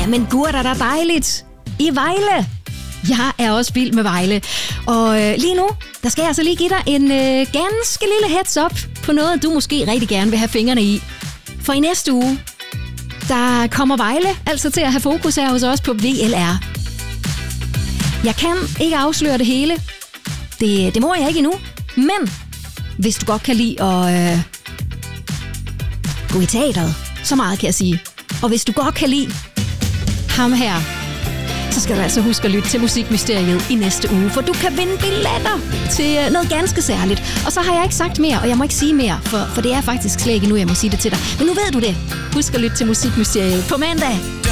Jamen, gud, er da dejligt. I Vejle. Jeg er også vild med Vejle. Og lige nu, der skal jeg altså lige give dig en ganske lille heads up på noget, du måske rigtig gerne vil have fingrene i. For i næste uge, der kommer Vejle altså til at have fokus her hos os på VLR. Jeg kan ikke afsløre det hele. Det må jeg ikke endnu. Men hvis du godt kan lide at gå i teateret, så meget kan jeg sige. Og hvis du godt kan lide ham her, så skal du altså huske at lytte til Musikmysteriet i næste uge, for du kan vinde billetter til noget ganske særligt. Og så har jeg ikke sagt mere, og jeg må ikke sige mere, for det er faktisk slet ikke nu, jeg må sige det til dig. Men nu ved du det. Husk at lytte til Musikmysteriet på mandag.